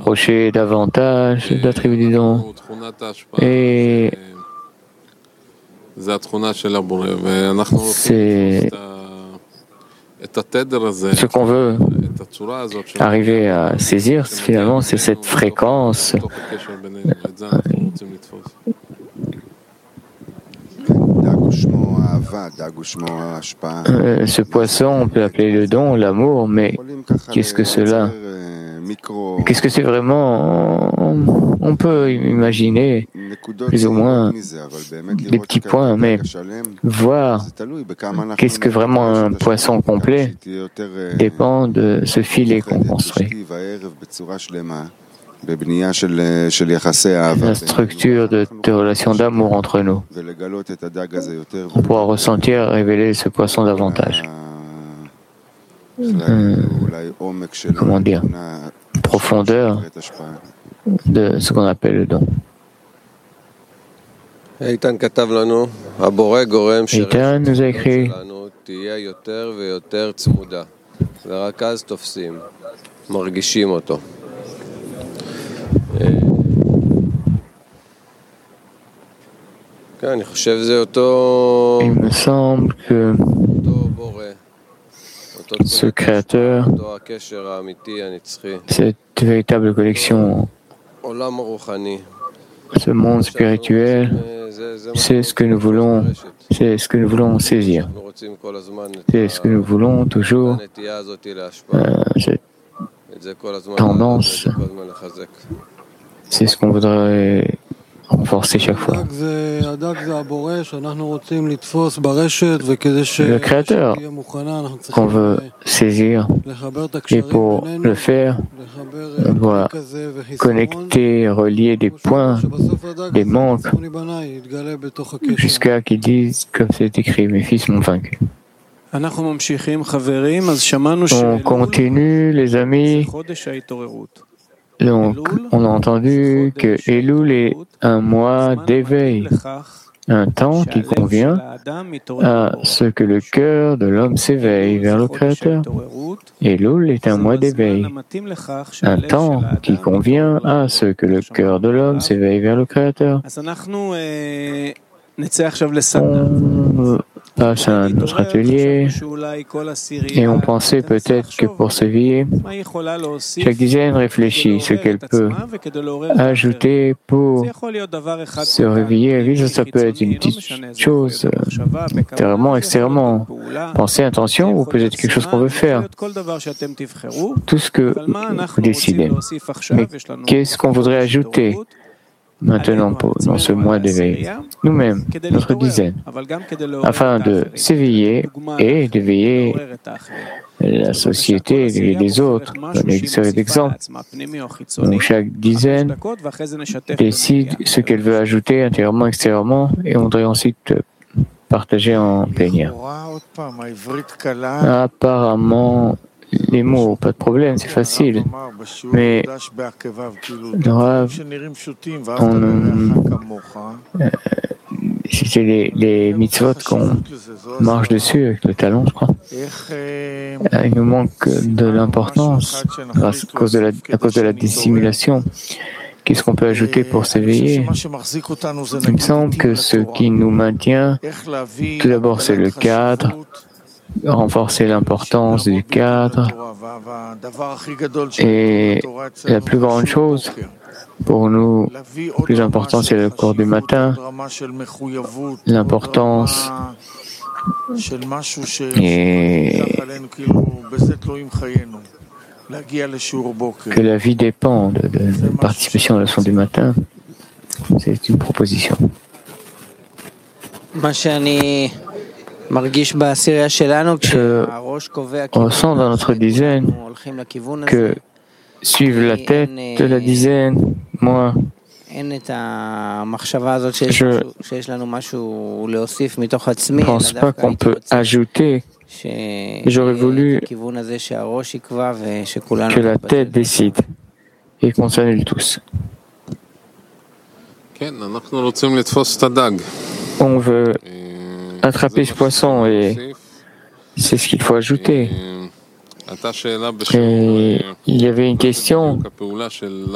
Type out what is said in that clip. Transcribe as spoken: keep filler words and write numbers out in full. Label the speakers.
Speaker 1: rapprocher davantage de la tribu du don. Et c'est ce qu'on veut arriver à saisir, finalement, c'est cette fréquence. Euh, ce poisson, on peut appeler le don, l'amour, mais qu'est-ce que cela? Qu'est-ce que c'est vraiment? On peut imaginer plus ou moins des petits points, mais voir qu'est-ce que vraiment un poisson complet dépend de ce filet qu'on construit. La structure de, de relations d'amour entre nous. On pourra ressentir, révéler ce poisson davantage. Hum, comment dire, profondeur de ce qu'on appelle le don. Eitan nous a écrit il me semble que ce créateur, cette véritable connexion, ce monde spirituel, c'est ce que nous voulons, c'est ce que nous voulons saisir. C'est ce que nous voulons toujours, euh, cette tendance, c'est ce qu'on voudrait renforcer chaque fois. Le créateur qu'on veut saisir, et pour le faire, on doit connecter, relier des points, des manques, jusqu'à qu'ils disent, comme c'est écrit, mes fils m'ont vaincu. On continue, les amis. Donc, on a entendu que Elul est un mois d'éveil, un temps qui convient à ce que le cœur de l'homme s'éveille vers le Créateur. Elul est un mois d'éveil, un temps qui convient à ce que le cœur de l'homme s'éveille vers le Créateur. On passe à notre atelier et on pensait peut-être que pour s'éveiller, chaque dizaine réfléchit ce qu'elle peut ajouter pour se réveiller. Ça peut être une petite chose intérieurement, extérieurement. Pensée, intention, ou peut-être quelque chose qu'on veut faire. Tout ce que vous décidez. Mais qu'est-ce qu'on voudrait ajouter maintenant pour, dans ce mois d'éveil, nous-mêmes, notre dizaine, afin de s'éveiller et d'éveiller la société et les autres, donner une série d'exemples. Donc chaque dizaine décide ce qu'elle veut ajouter intérieurement, extérieurement, et on voudrait ensuite partager en plénière. Apparemment, les mots, pas de problème, c'est facile. Mais le Rav, on, euh, c'était les, les mitzvot qu'on marche dessus avec le talon, je crois. Il nous manque de l'importance grâce à cause de la, à cause de la dissimulation. Qu'est-ce qu'on peut ajouter pour s'éveiller? Il me semble que ce qui nous maintient, tout d'abord, c'est le cadre. Renforcer l'importance du cadre. Et la plus grande chose pour nous, le plus important, c'est le cours du matin, l'importance et que la vie dépend de, de, de participation à la leçon du matin. C'est une proposition. Je ressens dans notre dizaine que suivre la tête de la dizaine, moi, je ne pense pas qu'on peut ajouter. J'aurais voulu que la tête décide et qu'on s'annule tous. On veut attraper ce poisson et c'est ce qu'il faut ajouter. Et il y avait une question